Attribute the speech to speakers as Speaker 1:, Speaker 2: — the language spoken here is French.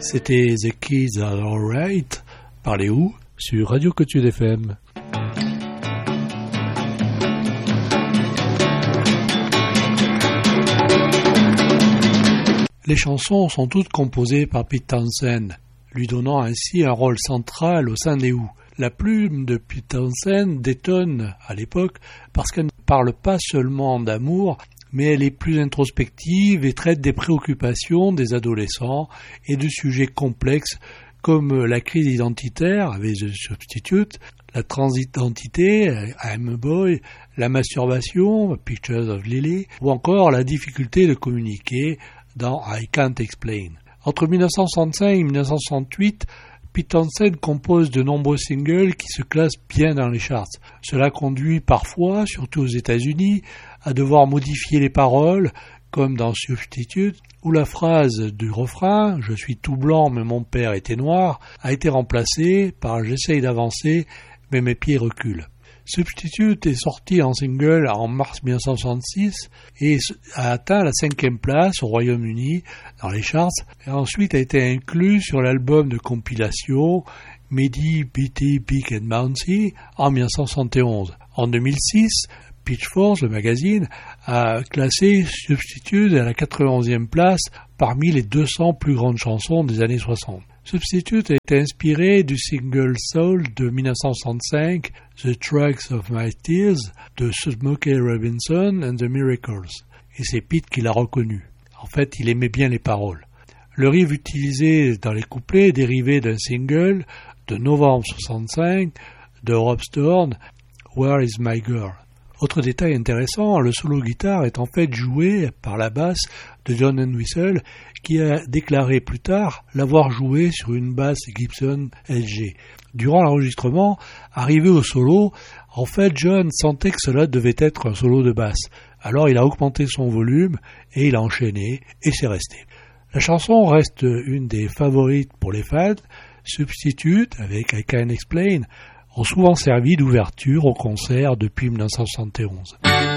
Speaker 1: C'était The Kids Are Alright par les Who sur Radio Cotude FM. Les chansons sont toutes composées par Pete Townshend, lui donnant ainsi un rôle central au sein des Who. La plume de Pete Townshend détonne à l'époque parce qu'elle ne parle pas seulement d'amour, mais elle est plus introspective et traite des préoccupations des adolescents et de sujets complexes comme la crise identitaire avec The Substitute, la transidentité, I'm a Boy, la masturbation, Pictures of Lily, ou encore la difficulté de communiquer dans I Can't Explain. Entre 1965 et 1968, Pete Townshend compose de nombreux singles qui se classent bien dans les charts. Cela conduit parfois, surtout aux États-Unis, à devoir modifier les paroles, comme dans Substitute, où la phrase du refrain « Je suis tout blanc mais mon père était noir » a été remplacée par « J'essaye d'avancer mais mes pieds reculent ». Substitute est sorti en single en mars 1966 et a atteint la 5e place au Royaume-Uni dans les charts et ensuite a été inclus sur l'album de compilation Midi, Bitty, Big and Bouncy en 1971. En 2006, Pitchfork, le magazine, a classé Substitute à la 91e place parmi les 200 plus grandes chansons des années 60. Substitute a été inspiré du single Soul de 1965, The Tracks of My Tears, de Smokey Robinson and the Miracles. Et c'est Pete qui l'a reconnu. En fait, il aimait bien les paroles. Le riff utilisé dans les couplets est dérivé d'un single de novembre 65 de Rob Stone, Where is My Girl? Autre détail intéressant, le solo guitare est en fait joué par la basse de John Entwistle, qui a déclaré plus tard l'avoir joué sur une basse Gibson LG. Durant l'enregistrement, arrivé au solo, en fait John sentait que cela devait être un solo de basse. Alors il a augmenté son volume et il a enchaîné et c'est resté. La chanson reste une des favorites pour les fans. Substitute avec I Can't Explain ont souvent servi d'ouverture au concert depuis 1971.